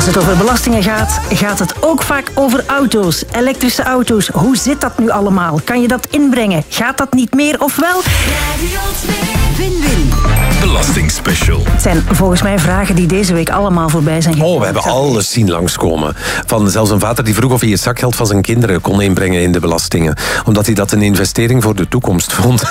Als het over belastingen gaat, gaat het ook vaak over auto's. Elektrische auto's. Hoe zit dat nu allemaal? Kan je dat inbrengen? Gaat dat niet meer of wel? Win-win. Belastingspecial. Het zijn volgens mij vragen die deze week allemaal voorbij zijn gekomen. We hebben alles zien langskomen. Van zelfs een vader die vroeg of hij het zakgeld van zijn kinderen kon inbrengen in de belastingen. Omdat hij dat een investering voor de toekomst vond.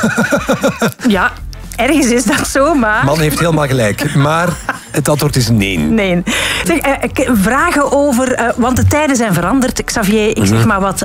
Ja, ergens is dat zo, maar... Man heeft helemaal gelijk. Maar het antwoord is nee. Nee. Zeg, vragen over... want de tijden zijn veranderd. Xavier, ik zeg maar wat...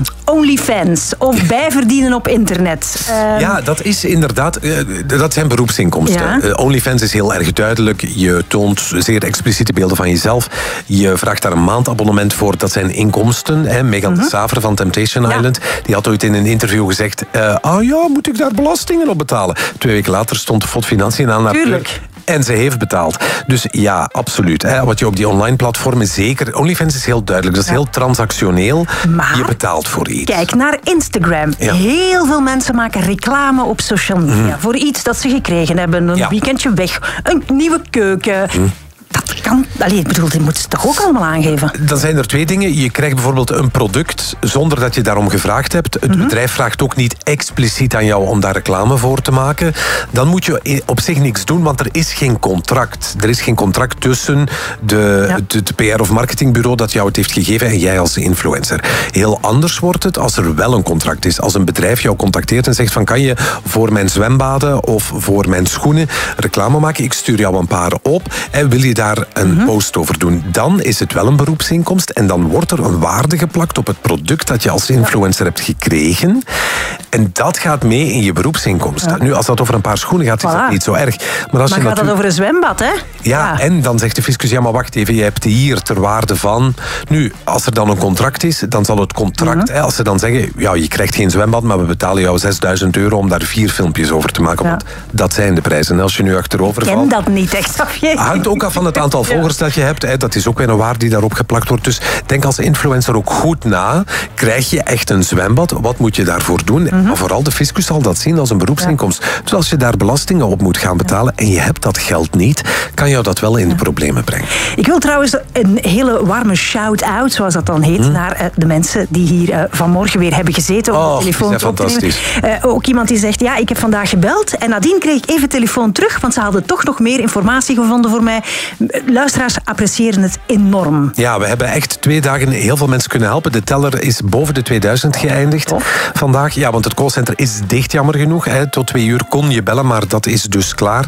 OnlyFans of bijverdienen op internet. Ja, dat is inderdaad... dat zijn beroepsinkomsten. Ja. OnlyFans is heel erg duidelijk. Je toont zeer expliciete beelden van jezelf. Je vraagt daar een maandabonnement voor. Dat zijn inkomsten. Megan de Saver van Temptation Island. Die had ooit in een interview gezegd... moet ik daar belastingen op betalen? 2 weken later stond de FOD Financiën aan haar deur. En ze heeft betaald. Dus ja, absoluut. Wat je op die online platformen zeker... OnlyFans is heel duidelijk. Dat is heel transactioneel. Maar je betaalt voor iets. Kijk naar Instagram. Ja. Heel veel mensen maken reclame op social media. Voor iets dat ze gekregen hebben. Een weekendje weg. Een nieuwe keuken. Dat kan... ik bedoel, die moeten ze toch ook allemaal aangeven? Dan zijn er 2 dingen. Je krijgt bijvoorbeeld een product zonder dat je daarom gevraagd hebt. Het bedrijf vraagt ook niet expliciet aan jou om daar reclame voor te maken. Dan moet je op zich niks doen, want er is geen contract. Er is geen contract tussen de PR- of marketingbureau dat jou het heeft gegeven en jij als influencer. Heel anders wordt het als er wel een contract is. Als een bedrijf jou contacteert en zegt van kan je voor mijn zwembaden of voor mijn schoenen reclame maken? Ik stuur jou een paar op en wil je daar een post over doen. Dan is het wel een beroepsinkomst en dan wordt er een waarde geplakt op het product dat je als influencer hebt gekregen. En dat gaat mee in je beroepsinkomsten. Ja. Nu, als dat over een paar schoenen gaat, is dat niet zo erg. Maar als gaat dat over een zwembad, hè? Ja, en dan zegt de fiscus, ja, maar wacht even, je hebt hier ter waarde van... Nu, als er dan een contract is, dan zal het contract... als ze dan zeggen, ja, je krijgt geen zwembad, maar we betalen jou €6.000 om daar 4 filmpjes over te maken. Want dat zijn de prijzen. En als je nu achterover valt... Ik ken dat niet echt, hangt ook af van het aantal volgers dat je hebt. Dat is ook weer een waarde die daarop geplakt wordt. Dus denk als influencer ook goed na. Krijg je echt een zwembad? Wat moet je daarvoor doen? Maar vooral de fiscus zal dat zien als een beroepsinkomst. Dus als je daar belastingen op moet gaan betalen en je hebt dat geld niet, kan jou dat wel in de problemen brengen. Ik wil trouwens een hele warme shout-out, zoals dat dan heet, naar de mensen die hier vanmorgen weer hebben gezeten om de telefoon op te nemen. Ook iemand die zegt, ja, ik heb vandaag gebeld en nadien kreeg ik even telefoon terug, want ze hadden toch nog meer informatie gevonden voor mij. Luisteraars appreciëren het enorm. Ja, we hebben echt 2 dagen heel veel mensen kunnen helpen. De teller is boven de 2000 geëindigd vandaag. Ja, want het callcenter is dicht, jammer genoeg. Tot 2 uur kon je bellen, maar dat is dus klaar.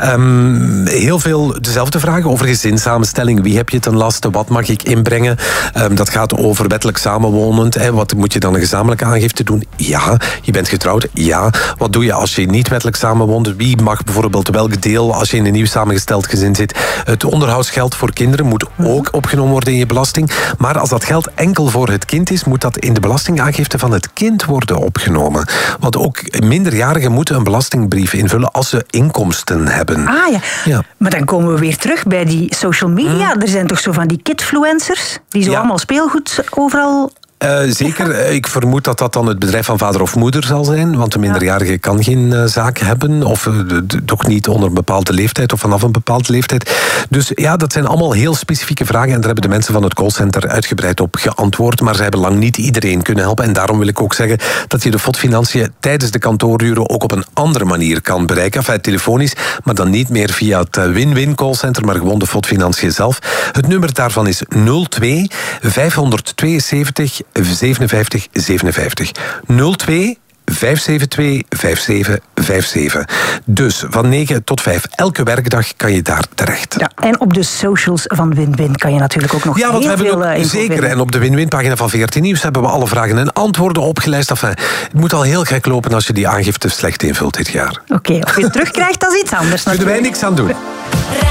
Heel veel dezelfde vragen over gezinssamenstelling. Wie heb je ten laste? Wat mag ik inbrengen? Dat gaat over wettelijk samenwonend. Wat moet je dan een gezamenlijke aangifte doen? Ja. Je bent getrouwd? Ja. Wat doe je als je niet wettelijk samenwoont? Wie mag bijvoorbeeld welk deel, als je in een nieuw samengesteld gezin zit? Het onderhoudsgeld voor kinderen moet ook opgenomen worden in je belasting. Maar als dat geld enkel voor het kind is, moet dat in de belastingaangifte van het kind worden opgenomen. Want ook minderjarigen moeten een belastingbrief invullen als ze inkomsten hebben. Ja. Maar dan komen we weer terug bij die social media. Er zijn toch zo van die kidfluencers die zo allemaal speelgoed overal... Zeker. Ik vermoed dat dat dan het bedrijf van vader of moeder zal zijn. Want de minderjarige kan geen zaak hebben. Of toch niet onder een bepaalde leeftijd of vanaf een bepaalde leeftijd. Dus ja, dat zijn allemaal heel specifieke vragen. En daar hebben de mensen van het callcenter uitgebreid op geantwoord. Maar ze hebben lang niet iedereen kunnen helpen. En daarom wil ik ook zeggen dat je de FOD Financiën tijdens de kantooruren ook op een andere manier kan bereiken. Enfin, telefonisch, maar dan niet meer via het Win-Win callcenter, maar gewoon de FOD Financiën zelf. Het nummer daarvan is 02 572 57 57. 02 572 5757. Dus van 9 tot 5 elke werkdag kan je daar terecht. Ja, en op de socials van Win-Win kan je natuurlijk ook nog heel veel... Ja, want we hebben ook zeker. En op de Win-Win-pagina van VRT Nieuws hebben we alle vragen en antwoorden opgelijst. Enfin, het moet al heel gek lopen als je die aangifte slecht invult dit jaar. Oké, of je het terugkrijgt, dat is iets anders. Kunnen wij niks aan doen.